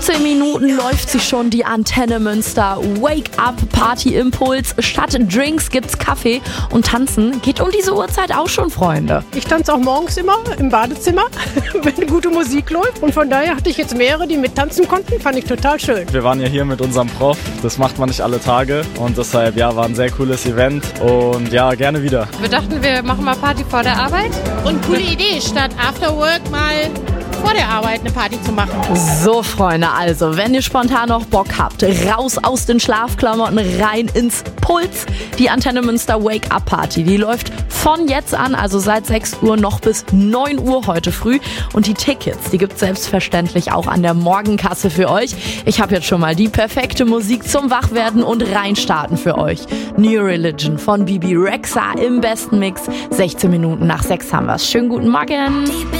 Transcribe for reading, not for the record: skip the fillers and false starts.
10 Minuten läuft sie schon, die Antenne Münster. Wake Up Party Impuls. Statt Drinks gibt's Kaffee und Tanzen geht um diese Uhrzeit auch schon, Freunde. Ich tanze auch morgens immer im Badezimmer, wenn gute Musik läuft. Und von daher hatte ich jetzt mehrere, die mit tanzen konnten. Fand ich total schön. Wir waren ja hier mit unserem Prof. Das macht man nicht alle Tage. Und deshalb, ja, war ein sehr cooles Event. Und ja, gerne wieder. Wir dachten, wir machen mal Party vor der Arbeit. Und coole Idee, statt Afterwork mal vor der Arbeit eine Party zu machen. So, Freunde, also, wenn ihr spontan noch Bock habt, raus aus den Schlafklamotten, rein ins Puls. Die Antenne Münster Wake Up Party, die läuft von jetzt an, also seit 6 Uhr noch bis 9 Uhr heute früh. Und die Tickets, die gibt es selbstverständlich auch an der Morgenkasse für euch. Ich habe jetzt schon mal die perfekte Musik zum Wachwerden und Reinstarten für euch. New Religion von Bibi Rexha im besten Mix. 16 Minuten nach 6 haben wir's. Schönen guten Morgen.